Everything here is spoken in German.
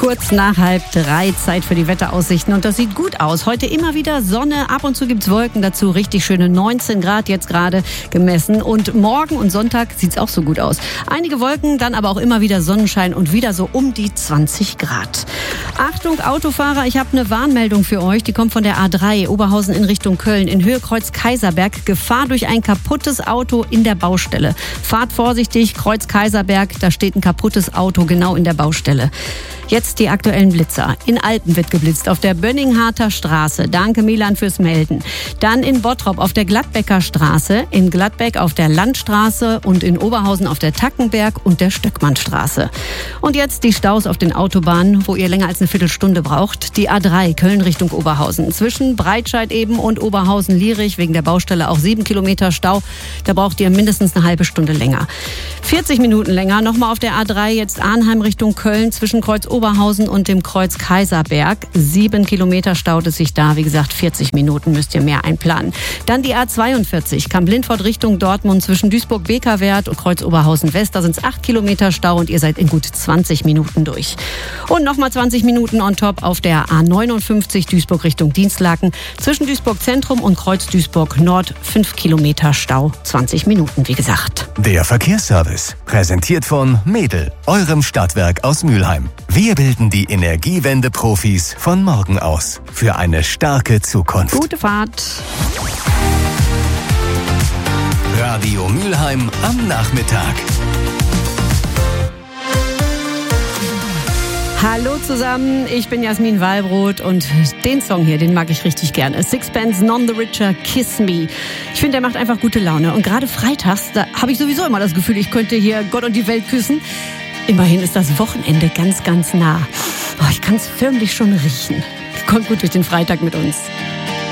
Kurz nach 2:30 Zeit für die Wetteraussichten und das sieht gut aus. Heute immer wieder Sonne, ab und zu gibt's Wolken dazu, richtig schöne 19 Grad jetzt gerade gemessen und morgen und Sonntag sieht's auch so gut aus. Einige Wolken, dann aber auch immer wieder Sonnenschein und wieder so um die 20 Grad. Achtung Autofahrer, ich habe eine Warnmeldung für euch, die kommt von der A3 Oberhausen in Richtung Köln in Höhe Kreuz Kaiserberg. Gefahr durch ein kaputtes Auto in der Baustelle. Fahrt vorsichtig, Kreuz Kaiserberg, da steht ein kaputtes Auto genau in der Baustelle. Jetzt die aktuellen Blitzer. In Alpen wird geblitzt auf der Bönningharter Straße. Danke Milan fürs Melden. Dann in Bottrop auf der Gladbecker Straße, in Gladbeck auf der Landstraße und in Oberhausen auf der Tackenberg und der Stöckmannstraße. Und jetzt die Staus auf den Autobahnen, wo ihr länger als eine Viertelstunde braucht. Die A3 Köln Richtung Oberhausen. Zwischen Breitscheid eben und Oberhausen-Lierich wegen der Baustelle auch 7 Kilometer Stau. Da braucht ihr mindestens eine halbe Stunde länger. 40 Minuten länger nochmal auf der A3 jetzt Arnheim Richtung Köln zwischen Kreuz Oberhausen und dem Kreuz Kaiserberg. 7 Kilometer staut es sich da. Wie gesagt, 40 Minuten müsst ihr mehr einplanen. Dann die A42 Kamp-Lindfort Richtung Dortmund zwischen Duisburg-Bekerwerth und Kreuz Oberhausen West. Da sind es 8 Kilometer Stau und ihr seid in gut 20 Minuten durch. Und nochmal 20 Minuten on top auf der A59 Duisburg Richtung Dienstlaken. Zwischen Duisburg Zentrum und Kreuz Duisburg Nord 5 Kilometer Stau. 20 Minuten, wie gesagt. Der Verkehrsservice, präsentiert von Medel, eurem Stadtwerk aus Mülheim. Wir bilden die Energiewende-Profis von morgen aus. Für eine starke Zukunft. Gute Fahrt. Radio Mülheim am Nachmittag. Hallo zusammen, ich bin Jasmin Wallbrot und den Song hier, den mag ich richtig gerne. Sixpence None the Richer, Kiss Me. Ich finde, der macht einfach gute Laune. Und gerade freitags, da habe ich sowieso immer das Gefühl, ich könnte hier Gott und die Welt küssen. Immerhin ist das Wochenende ganz, ganz nah. Oh, ich kann es förmlich schon riechen. Kommt gut durch den Freitag mit uns.